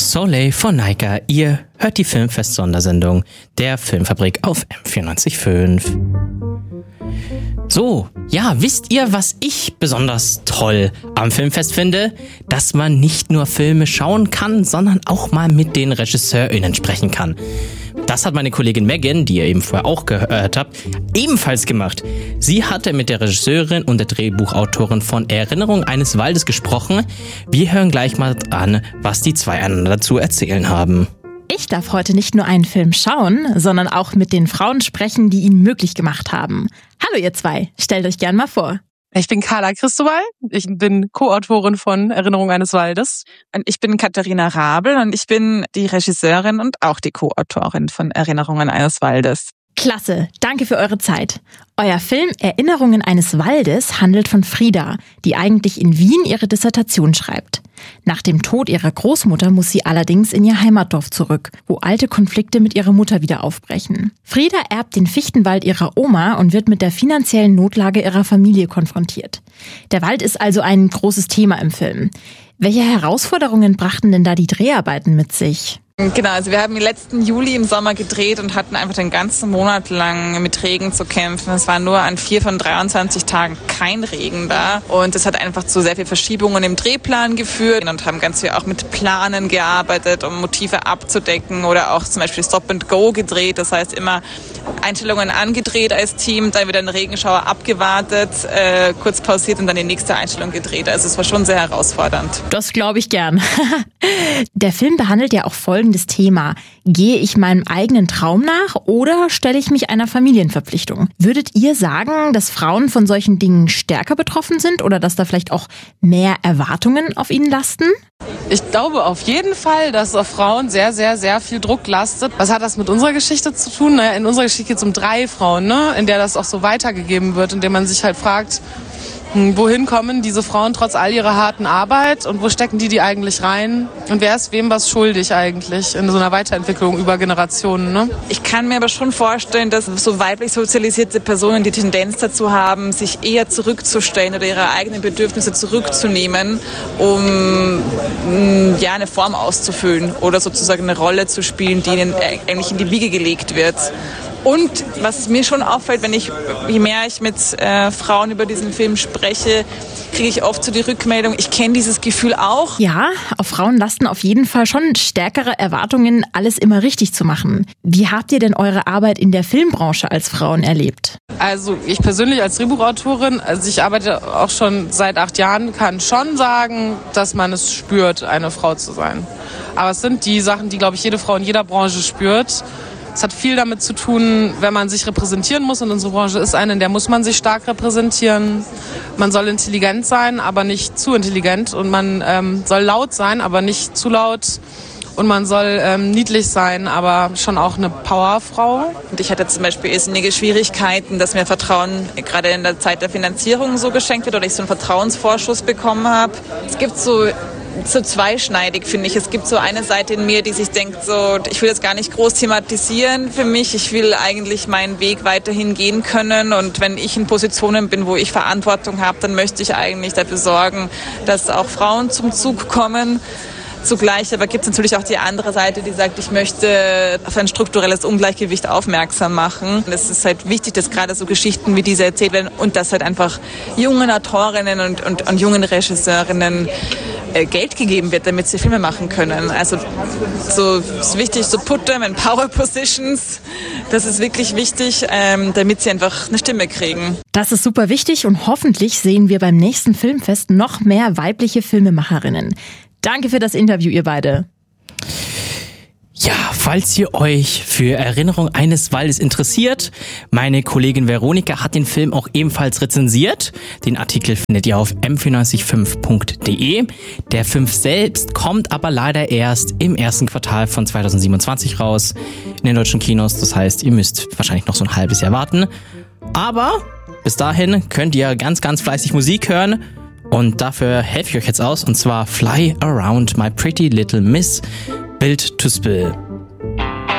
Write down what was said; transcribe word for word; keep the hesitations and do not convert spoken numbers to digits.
Soleil von Naika. Ihr hört die Filmfest-Sondersendung der Filmfabrik auf M vierundneunzig Komma fünf. So, ja, wisst ihr, was ich besonders toll am Filmfest finde? Dass man nicht nur Filme schauen kann, sondern auch mal mit den RegisseurInnen sprechen kann. Das hat meine Kollegin Megan, die ihr eben vorher auch gehört habt, ebenfalls gemacht. Sie hatte mit der Regisseurin und der Drehbuchautorin von Erinnerung eines Waldes gesprochen. Wir hören gleich mal an, was die zwei einander dazu erzählen haben. Ich darf heute nicht nur einen Film schauen, sondern auch mit den Frauen sprechen, die ihn möglich gemacht haben. Hallo ihr zwei, stellt euch gern mal vor. Ich bin Carla Christobal, ich bin Co-Autorin von Erinnerung eines Waldes. Und ich bin Katharina Rabel und ich bin die Regisseurin und auch die Co-Autorin von Erinnerungen eines Waldes. Klasse, danke für eure Zeit. Euer Film Erinnerungen eines Waldes handelt von Frida, die eigentlich in Wien ihre Dissertation schreibt. Nach dem Tod ihrer Großmutter muss sie allerdings in ihr Heimatdorf zurück, wo alte Konflikte mit ihrer Mutter wieder aufbrechen. Frida erbt den Fichtenwald ihrer Oma und wird mit der finanziellen Notlage ihrer Familie konfrontiert. Der Wald ist also ein großes Thema im Film. Welche Herausforderungen brachten denn da die Dreharbeiten mit sich? Genau, also wir haben im letzten Juli im Sommer gedreht und hatten einfach den ganzen Monat lang mit Regen zu kämpfen. Es war nur an vier von dreiundzwanzig Tagen kein Regen da und das hat einfach zu sehr viel Verschiebungen im Drehplan geführt und haben ganz viel auch mit Planen gearbeitet, um Motive abzudecken oder auch zum Beispiel Stop and Go gedreht. Das heißt immer Einstellungen angedreht als Team, dann wieder einen Regenschauer abgewartet, äh, kurz pausiert und dann die nächste Einstellung gedreht. Also es war schon sehr herausfordernd. Das glaube ich gern. Der Film behandelt ja auch folgendes Thema. Gehe ich meinem eigenen Traum nach oder stelle ich mich einer Familienverpflichtung? Würdet ihr sagen, dass Frauen von solchen Dingen stärker betroffen sind oder dass da vielleicht auch mehr Erwartungen auf ihnen lasten? Ich glaube auf jeden Fall, dass auf Frauen sehr, sehr, sehr viel Druck lastet. Was hat das mit unserer Geschichte zu tun? Naja, in unserer Geschichte geht es um drei Frauen, ne? In der das auch so weitergegeben wird, in der man sich halt fragt, wohin kommen diese Frauen trotz all ihrer harten Arbeit und wo stecken die die eigentlich rein? Und wer ist wem was schuldig eigentlich in so einer Weiterentwicklung über Generationen? Ne? Ich kann mir aber schon vorstellen, dass so weiblich sozialisierte Personen die Tendenz dazu haben, sich eher zurückzustellen oder ihre eigenen Bedürfnisse zurückzunehmen, um ja, eine Form auszufüllen oder sozusagen eine Rolle zu spielen, die ihnen eigentlich in die Wiege gelegt wird. Und was mir schon auffällt, wenn ich, je mehr ich mit äh, Frauen über diesen Film spreche, kriege ich oft so die Rückmeldung, ich kenne dieses Gefühl auch. Ja, auf Frauen lasten auf jeden Fall schon stärkere Erwartungen, alles immer richtig zu machen. Wie habt ihr denn eure Arbeit in der Filmbranche als Frauen erlebt? Also ich persönlich als Drehbuchautorin, also ich arbeite auch schon seit acht Jahren, kann schon sagen, dass man es spürt, eine Frau zu sein. Aber es sind die Sachen, die, glaube ich, jede Frau in jeder Branche spürt. Es hat viel damit zu tun, wenn man sich repräsentieren muss. Und unsere Branche ist eine, in der muss man sich stark repräsentieren. Man soll intelligent sein, aber nicht zu intelligent. Und man ähm, soll laut sein, aber nicht zu laut. Und man soll ähm, niedlich sein, aber schon auch eine Powerfrau. Und ich hatte zum Beispiel irrsinnige Schwierigkeiten, dass mir Vertrauen gerade in der Zeit der Finanzierung so geschenkt wird oder ich so einen Vertrauensvorschuss bekommen habe. Es gibt so... so zweischneidig, finde ich. Es gibt so eine Seite in mir, die sich denkt, so, ich will das gar nicht groß thematisieren für mich. Ich will eigentlich meinen Weg weiterhin gehen können und wenn ich in Positionen bin, wo ich Verantwortung habe, dann möchte ich eigentlich dafür sorgen, dass auch Frauen zum Zug kommen. Zugleich aber gibt es natürlich auch die andere Seite, die sagt, ich möchte auf ein strukturelles Ungleichgewicht aufmerksam machen. Und es ist halt wichtig, dass gerade so Geschichten wie diese erzählt werden und dass halt einfach jungen Autorinnen und, und, und jungen Regisseurinnen äh, Geld gegeben wird, damit sie Filme machen können. Also so ist wichtig, so put them in power positions. Das ist wirklich wichtig, ähm, damit sie einfach eine Stimme kriegen. Das ist super wichtig und hoffentlich sehen wir beim nächsten Filmfest noch mehr weibliche Filmemacherinnen. Danke für das Interview, ihr beide. Ja, falls ihr euch für Erinnerung eines Waldes interessiert, meine Kollegin Veronika hat den Film auch ebenfalls rezensiert. Den Artikel findet ihr auf m vierundneunzig Komma fünf punkt de. Der Film selbst kommt aber leider erst im ersten Quartal von zweitausendsiebenundzwanzig raus in den deutschen Kinos. Das heißt, ihr müsst wahrscheinlich noch so ein halbes Jahr warten. Aber bis dahin könnt ihr ganz, ganz fleißig Musik hören. Und dafür helfe ich euch jetzt aus, und zwar Fly Around My Pretty Little Miss, Built to Spill.